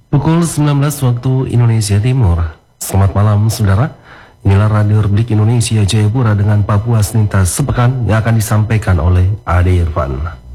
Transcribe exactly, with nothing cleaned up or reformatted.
Pukul sembilan belas waktu Indonesia Timur. Selamat malam saudara. Inilah Radio Republik Indonesia Jayapura dengan Papua Senintas Sepekan yang akan disampaikan oleh Ade Irfan.